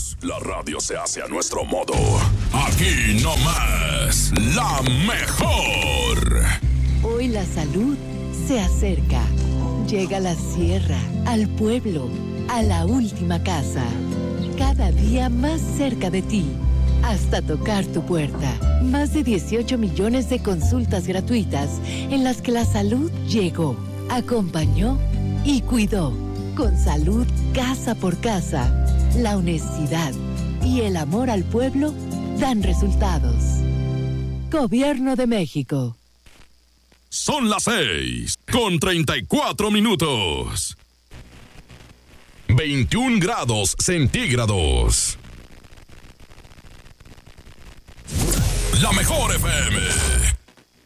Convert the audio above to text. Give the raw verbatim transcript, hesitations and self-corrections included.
modos. La radio se hace a nuestro modo. Aquí no más, la mejor. Hoy la salud se acerca. Llega a la sierra, al pueblo, a la última casa. Cada día más cerca de ti, hasta tocar tu puerta. Más de dieciocho millones de consultas gratuitas en las que la salud llegó, acompañó y cuidó. Con salud casa por casa, la honestidad y el amor al pueblo dan resultados. Gobierno de México. Son las seis con treinta y cuatro minutos. veintiún grados centígrados. La mejor F M.